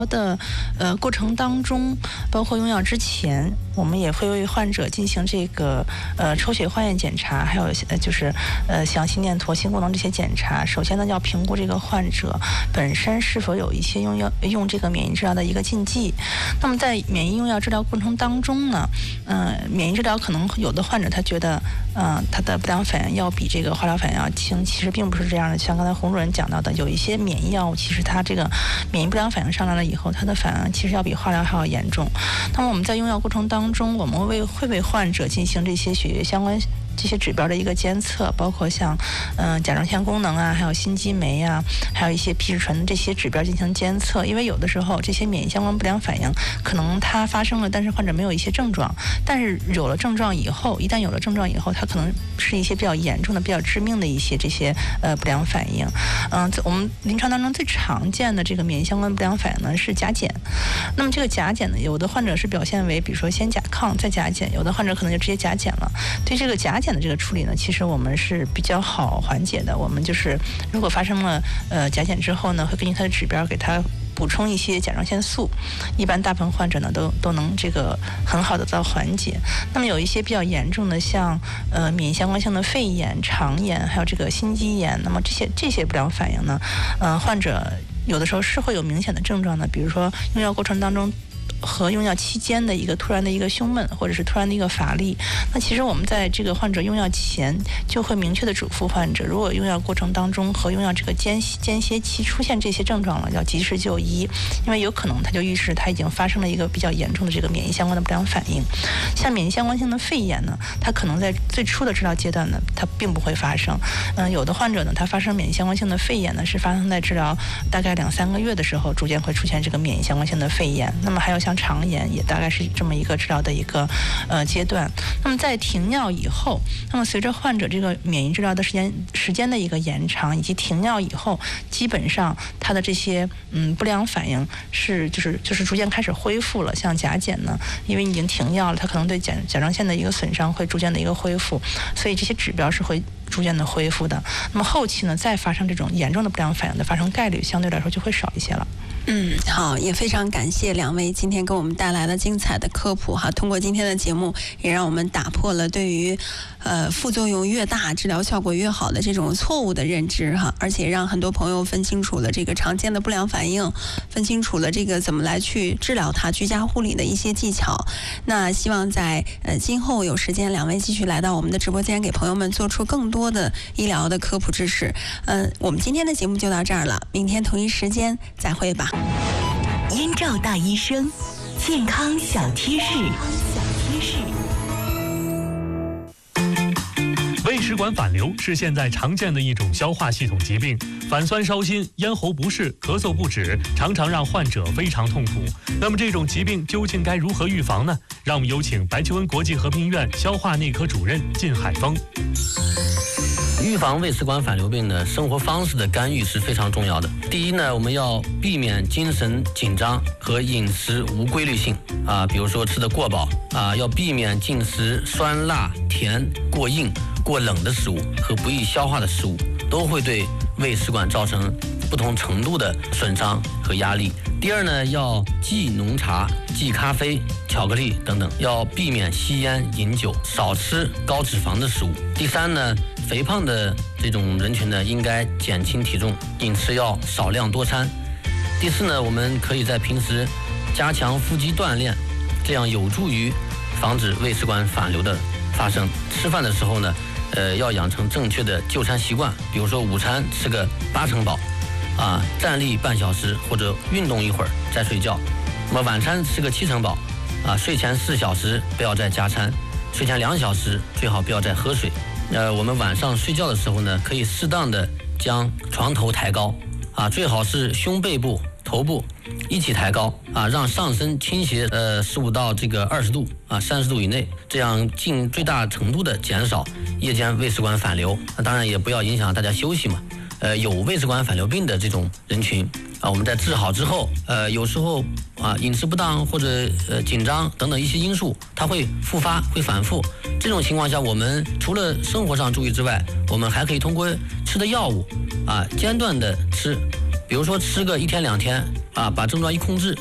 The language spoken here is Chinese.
的过程当中，包括用药之前，我们也会为患者进行这个抽血化验检查，还有就是像心电图、心功能这些检查。首先呢，要评估这个患者本身是否有一些用这个免疫治疗的一个禁忌。那么在免疫用药治疗过程当中呢，免疫治疗可能有的患者他觉得他的不良反应要比这个化疗反应要轻，其实并不是这样的。像刚才洪主任讲到的，有一些免疫药物其实它这个免疫不良反应上来了以后，它的反应其实要比化疗还要严重。那么我们在用药过程当中，我们会为患者进行这些血液相关这些指标的一个监测，包括像甲状腺功能啊，还有心肌酶啊，还有一些皮质醇这些指标进行监测。因为有的时候这些免疫相关不良反应可能它发生了，但是患者没有一些症状，但是有了症状以后，一旦有了症状以后，它可能是一些比较严重的、比较致命的一些这些不良反应。我们临床当中最常见的这个免疫相关不良反应呢是甲减。那么这个甲减呢，有的患者是表现为比如说先甲亢再甲减，有的患者可能就直接甲减了。对这个甲减的这个处理呢，其实我们是比较好缓解的。我们就是如果发生了甲减之后呢，会根据它的指标给它补充一些甲状腺素，一般大部分患者呢都能这个很好的得到缓解。那么有一些比较严重的，像免疫相关性的肺炎、肠炎，还有这个心肌炎，那么这些不良反应呢，患者有的时候是会有明显的症状的，比如说用药过程当中和用药期间的一个突然的一个胸闷，或者是突然的一个乏力。那其实我们在这个患者用药前就会明确的嘱咐患者，如果用药过程当中和用药这个间歇期出现这些症状了，要及时就医，因为有可能它就预示它已经发生了一个比较严重的这个免疫相关的不良反应。像免疫相关性的肺炎呢，它可能在最初的治疗阶段呢，它并不会发生。有的患者呢，他发生免疫相关性的肺炎呢，是发生在治疗大概2-3个月的时候，逐渐会出现这个免疫相关性的肺炎。那么还有像肠炎也大概是这么一个治疗的一个阶段。那么在停药以后，那么随着患者这个免疫治疗的时间的一个延长，以及停药以后，基本上他的这些不良反应就是逐渐开始恢复了。像甲减呢，因为已经停药了，它可能对甲状腺的一个损伤会逐渐的一个恢复，所以这些指标是会逐渐的恢复的。那么后期呢，再发生这种严重的不良反应的发生概率相对来说就会少一些了。 好，也非常感谢两位今天给我们带来了精彩的科普哈。通过今天的节目，也让我们打破了对于副作用越大治疗效果越好的这种错误的认知哈，而且让很多朋友分清楚了这个常见的不良反应，分清楚了这个怎么来去治疗它，居家护理的一些技巧。那希望在今后有时间，两位继续来到我们的直播间，给朋友们做出更多的医疗的科普知识。我们今天的节目就到这儿了，明天同一时间再会吧。 燕赵大医生，健康小贴士。 胃食管反流是现在常见的一种消化系统疾病，反酸烧心、咽喉不适、咳嗽不止，常常让患者非常痛苦。那么这种疾病究竟该如何预防呢？让我们有请白求恩国际和平医院消化内科主任靳海峰。 预防胃食管反流病呢，生活方式的干预是非常重要的。第一呢，我们要避免精神紧张和饮食无规律性比如说吃得过饱要避免进食酸辣甜过硬过冷的食物和不易消化的食物，都会对胃食管造成不同程度的损伤和压力。第二呢，要忌浓茶、忌咖啡、巧克力等等，要避免吸烟、饮酒，少吃高脂肪的食物。第三呢，肥胖的这种人群呢，应该减轻体重，饮食要少量多餐。第四呢，我们可以在平时加强腹肌锻炼，这样有助于防止胃食管反流的发生。吃饭的时候呢，要养成正确的就餐习惯，比如说午餐吃个8成饱，站立半小时或者运动一会儿再睡觉。那么晚餐吃个7成饱，睡前4小时不要再加餐，睡前2小时最好不要再喝水。我们晚上睡觉的时候呢，可以适当的将床头抬高，最好是胸背部、头部一起抬高，让上身倾斜15到20度，30度以内，这样尽最大程度的减少夜间胃食管反流。当然也不要影响大家休息嘛。有胃食管反流病的这种人群我们在治好之后，有时候饮食不当或者紧张等等一些因素，它会复发，会反复。这种情况下，我们除了生活上注意之外，我们还可以通过吃的药物间断的吃， 比如说吃个1天2天啊，把症状一控制